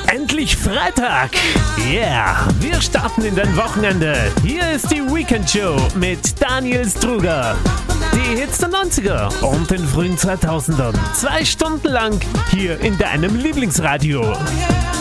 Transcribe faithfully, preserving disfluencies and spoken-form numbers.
Endlich Freitag! Yeah! Wir starten in dein Wochenende. Hier ist die Weekend Show mit Daniel Struger. Die Hits der neunziger und den frühen zweitausendern. Zwei Stunden lang hier in deinem Lieblingsradio.